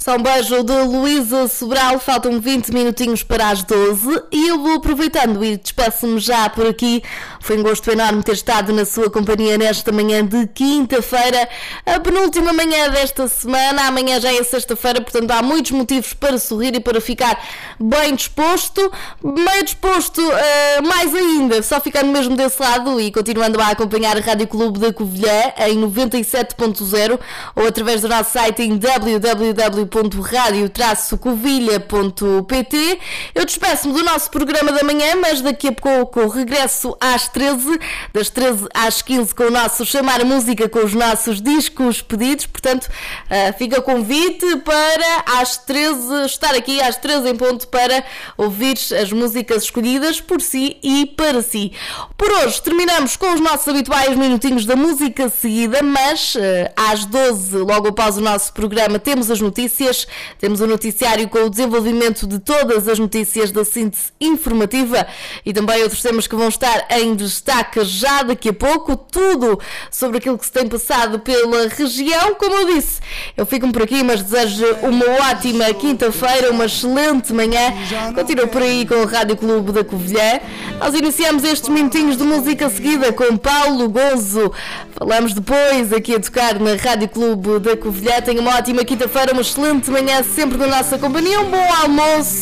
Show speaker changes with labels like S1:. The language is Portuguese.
S1: Só um beijo de Luísa Sobral, faltam 20 minutinhos para as 12 e eu vou aproveitando e despeço-me já por aqui. Foi um gosto enorme ter estado na sua companhia nesta manhã de quinta-feira, a penúltima manhã desta semana. Amanhã já é sexta-feira, portanto há muitos motivos para sorrir e para ficar bem disposto, meio disposto, mais ainda, só ficando mesmo desse lado e continuando a acompanhar a Rádio Clube da Covilhã em 97.0 ou através do nosso site em www.radio-covilha.pt. Eu despeço-me do nosso programa da manhã, mas daqui a pouco regresso às 13, das 13 às 15 com o nosso Chamar a Música, com os nossos discos pedidos, portanto fica o convite para às 13, estar aqui às 13 em ponto para ouvir as músicas escolhidas por si e para si. Por hoje terminamos com os nossos habituais minutinhos da música seguida, mas às 12, logo após o nosso programa, temos as notícias, temos o noticiário com o desenvolvimento de todas as notícias da síntese informativa e também outros temas que vão estar em destaque já daqui a pouco, tudo sobre aquilo que se tem passado pela região. Como eu disse, eu fico por aqui, mas desejo uma ótima quinta-feira, uma excelente manhã. Continuo por aí com o Rádio Clube da Covilhã. Nós iniciamos estes minutinhos de música seguida com Paulo Gonzo. Falamos depois aqui a tocar na Rádio Clube da Covilhã. Tenha uma ótima quinta-feira, uma excelente manhã, sempre na nossa companhia. Um bom almoço.